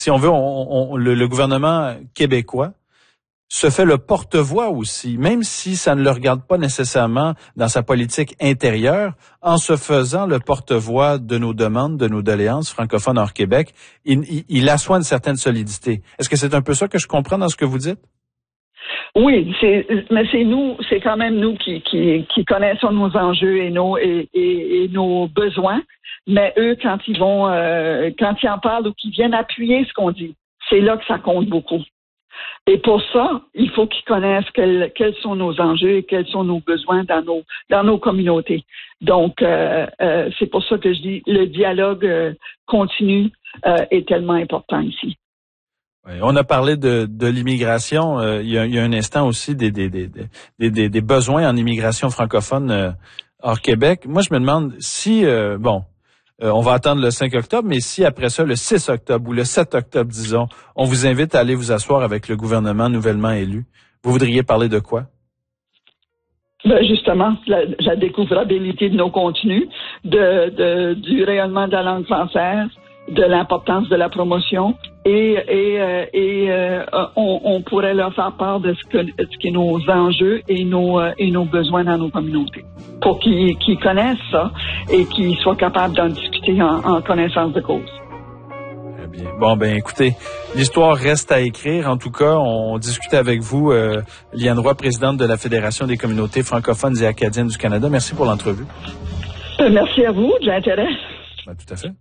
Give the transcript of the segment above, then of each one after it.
si on veut, le gouvernement québécois se fait le porte-voix aussi, même si ça ne le regarde pas nécessairement dans sa politique intérieure, en se faisant le porte-voix de nos demandes, de nos doléances francophones hors Québec, il assoit une certaine solidité. Est-ce que c'est un peu ça que je comprends dans ce que vous dites? Oui, mais c'est quand même nous qui connaissons nos enjeux et nos besoins. Mais eux, quand ils en parlent ou qu'ils viennent appuyer ce qu'on dit, c'est là que ça compte beaucoup. Et pour ça, il faut qu'ils connaissent quels sont nos enjeux et quels sont nos besoins dans nos communautés. Donc, c'est pour ça que je dis le dialogue continu est tellement important ici. Oui, on a parlé de l'immigration. Il y a un instant aussi des besoins en immigration francophone hors Québec. Moi, je me demande si on va attendre le 5 octobre, mais si après ça, le 6 octobre ou le 7 octobre, disons, on vous invite à aller vous asseoir avec le gouvernement nouvellement élu, vous voudriez parler de quoi? Ben justement, la découvrabilité de nos contenus, du rayonnement de la langue française, de l'importance de la promotion on pourrait leur faire part de ce qui est nos enjeux et nos besoins dans nos communautés pour qu'ils connaissent ça et qu'ils soient capables d'en discuter en connaissance de cause. Très bien. Bon, écoutez, l'histoire reste à écrire. En tout cas, on discute avec vous, Liane Roy, présidente de la Fédération des communautés francophones et acadiennes du Canada. Merci pour l'entrevue. Merci à vous, de l'intérêt. Tout à fait.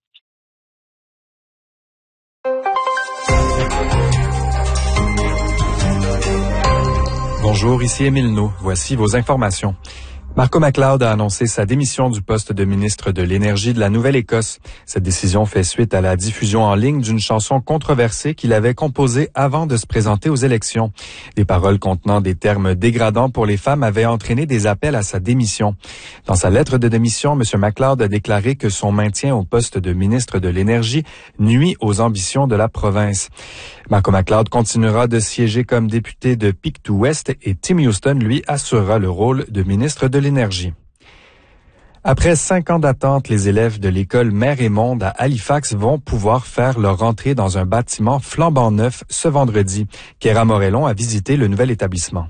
Bonjour, ici Émile Naud. Voici vos informations. Marco MacLeod a annoncé sa démission du poste de ministre de l'Énergie de la Nouvelle-Écosse. Cette décision fait suite à la diffusion en ligne d'une chanson controversée qu'il avait composée avant de se présenter aux élections. Des paroles contenant des termes dégradants pour les femmes avaient entraîné des appels à sa démission. Dans sa lettre de démission, M. MacLeod a déclaré que son maintien au poste de ministre de l'Énergie nuit aux ambitions de la province. Marco MacLeod continuera de siéger comme député de Pictou-Ouest et Tim Houston, lui, assurera le rôle de ministre de l'Énergie. Après 5 ans d'attente, les élèves de l'école Mère et Monde à Halifax vont pouvoir faire leur entrée dans un bâtiment flambant neuf ce vendredi. Kéra Morellon a visité le nouvel établissement.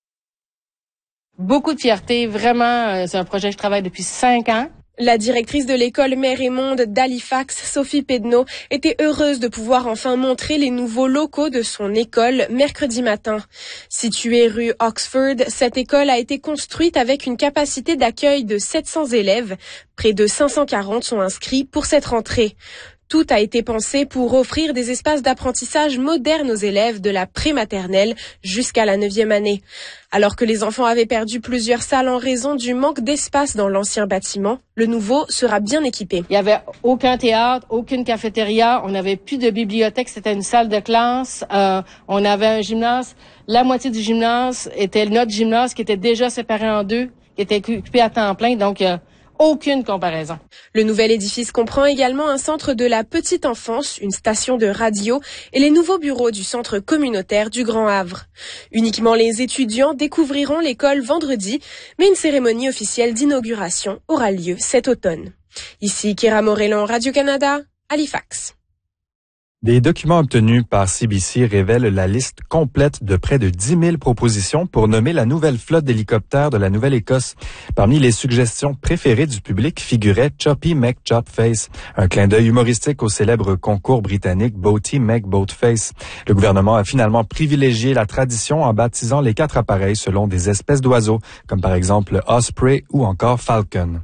Beaucoup de fierté, vraiment. C'est un projet que je travaille depuis 5 ans. La directrice de l'école Mère et Monde d'Halifax, Sophie Pedneau, était heureuse de pouvoir enfin montrer les nouveaux locaux de son école mercredi matin. Située rue Oxford, cette école a été construite avec une capacité d'accueil de 700 élèves. Près de 540 sont inscrits pour cette rentrée. Tout a été pensé pour offrir des espaces d'apprentissage modernes aux élèves de la prématernelle jusqu'à la 9e année. Alors que les enfants avaient perdu plusieurs salles en raison du manque d'espace dans l'ancien bâtiment, le nouveau sera bien équipé. Il n'y avait aucun théâtre, aucune cafétéria, on n'avait plus de bibliothèque, c'était une salle de classe, on avait un gymnase. La moitié du gymnase était notre gymnase qui était déjà séparé en deux, qui était occupé à temps plein, donc aucune comparaison. Le nouvel édifice comprend également un centre de la petite enfance, une station de radio et les nouveaux bureaux du centre communautaire du Grand Havre. Uniquement les étudiants découvriront l'école vendredi, mais une cérémonie officielle d'inauguration aura lieu cet automne. Ici Kéra Morellon, Radio-Canada, Halifax. Des documents obtenus par CBC révèlent la liste complète de près de 10 000 propositions pour nommer la nouvelle flotte d'hélicoptères de la Nouvelle-Écosse. Parmi les suggestions préférées du public figurait Choppy McChopface, un clin d'œil humoristique au célèbre concours britannique Boaty McBoatface. Le gouvernement a finalement privilégié la tradition en baptisant les 4 appareils selon des espèces d'oiseaux, comme par exemple Osprey ou encore Falcon.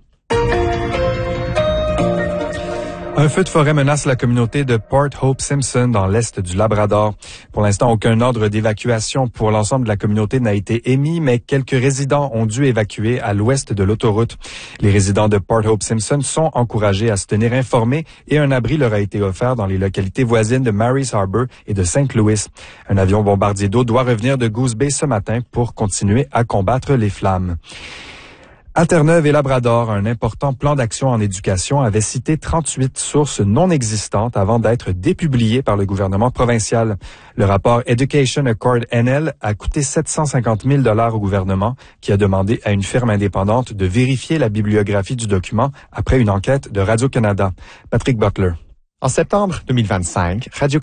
Un feu de forêt menace la communauté de Port Hope Simpson dans l'est du Labrador. Pour l'instant, aucun ordre d'évacuation pour l'ensemble de la communauté n'a été émis, mais quelques résidents ont dû évacuer à l'ouest de l'autoroute. Les résidents de Port Hope Simpson sont encouragés à se tenir informés et un abri leur a été offert dans les localités voisines de Mary's Harbour et de St. Louis. Un avion bombardier d'eau doit revenir de Goose Bay ce matin pour continuer à combattre les flammes. À Terre-Neuve et Labrador, un important plan d'action en éducation avait cité 38 sources non existantes avant d'être dépublié par le gouvernement provincial. Le rapport Education Accord NL a coûté 750 000 $ au gouvernement, qui a demandé à une firme indépendante de vérifier la bibliographie du document après une enquête de Radio-Canada. Patrick Butler. En septembre 2025, Radio-Canada